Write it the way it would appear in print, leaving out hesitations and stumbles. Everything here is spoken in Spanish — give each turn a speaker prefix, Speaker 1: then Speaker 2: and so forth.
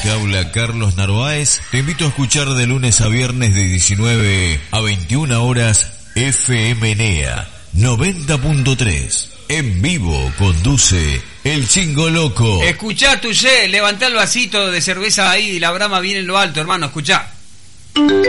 Speaker 1: Te habla Carlos Narváez. Te invito a escuchar de lunes a viernes de 19 a 21 horas FM NEA 90.3. En vivo conduce El Chingo Loco.
Speaker 2: Escuchá, Tuyé, levantá el vasito de cerveza ahí y la brama viene en lo alto, hermano, escuchá.